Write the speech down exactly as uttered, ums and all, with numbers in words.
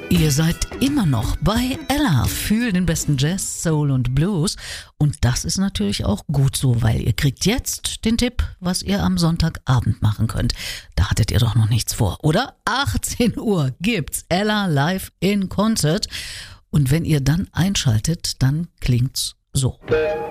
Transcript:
Ihr seid immer noch bei Ella für den besten Jazz, Soul und Blues. Und das ist natürlich auch gut so, weil ihr kriegt jetzt den Tipp, was ihr am Sonntagabend machen könnt. Da hattet ihr doch noch nichts vor, oder? achtzehn Uhr gibt's Ella live in Concert. Und wenn ihr dann einschaltet, dann klingt's so.